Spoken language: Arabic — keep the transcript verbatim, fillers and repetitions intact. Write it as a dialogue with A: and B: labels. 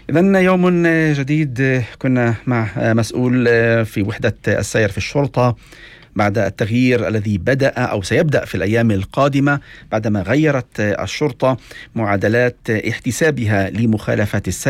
A: إذن يوم جديد، كنا مع مسؤول في وحدة السير في الشرطة بعد التغيير الذي بدأ أو سيبدأ في الأيام القادمة بعدما غيرت الشرطة معادلات احتسابها لمخالفة السير